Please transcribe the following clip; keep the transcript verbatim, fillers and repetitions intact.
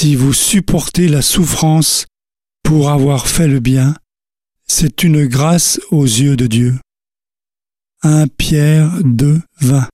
Si vous supportez la souffrance pour avoir fait le bien, c'est une grâce aux yeux de Dieu. un Pierre deux, vingt